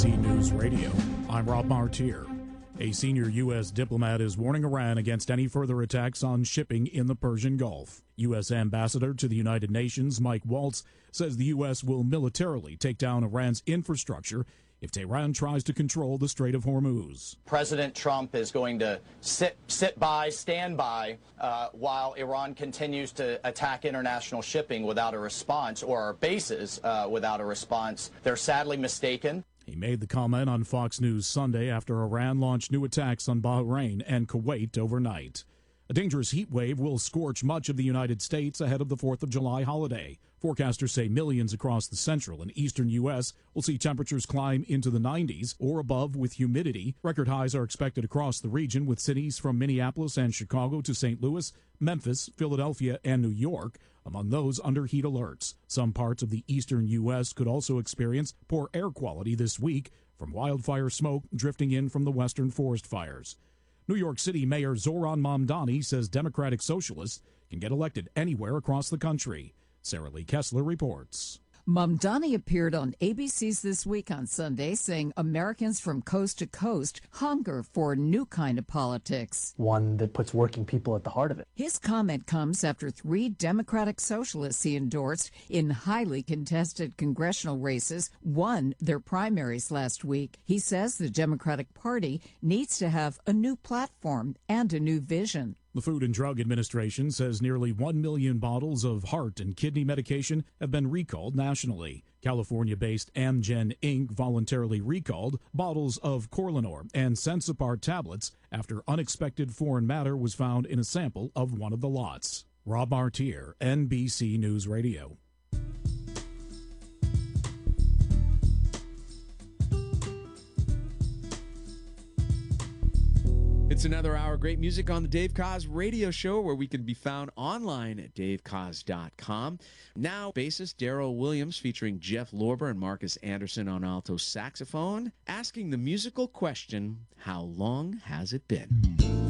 NBC News Radio, I'm Rob Martier. A senior U.S. diplomat is warning Iran against any further attacks on shipping in the Persian Gulf. U.S. Ambassador to the United Nations Mike Waltz says the U.S. will militarily take down Iran's infrastructure if Tehran tries to control the Strait of Hormuz. President Trump is going to stand by, while Iran continues to attack international shipping without a response, or our bases without a response. They're sadly mistaken. He made the comment on Fox News Sunday after Iran launched new attacks on Bahrain and Kuwait overnight. A dangerous heat wave will scorch much of the United States ahead of the 4th of July holiday. Forecasters say millions across the central and eastern U.S. will see temperatures climb into the 90s or above with humidity. Record highs are expected across the region, with cities from Minneapolis and Chicago to St. Louis, Memphis, Philadelphia, and New York among those under heat alerts. Some parts of the eastern U.S. could also experience poor air quality this week from wildfire smoke drifting in from the western forest fires. New York City Mayor Zoran Mamdani says Democratic Socialists can get elected anywhere across the country. Sarah Lee Kessler reports. Mamdani appeared on ABC's This Week on Sunday, saying Americans from coast to coast hunger for a new kind of politics. One that puts working people at the heart of it. His comment comes after 3 Democratic Socialists he endorsed in highly contested congressional races won their primaries last week. He says the Democratic Party needs to have a new platform and a new vision. The Food and Drug Administration says nearly 1 million bottles of heart and kidney medication have been recalled nationally. California-based Amgen Inc. voluntarily recalled bottles of Corlinor and Sensipar tablets after unexpected foreign matter was found in a sample of one of the lots. Rob Martier, NBC News Radio. It's another hour of great music on the Dave Koz radio show, where we can be found online at davekoz.com. Now, bassist Daryl Williams featuring Jeff Lorber and Marcus Anderson on alto saxophone, asking the musical question, how long has it been?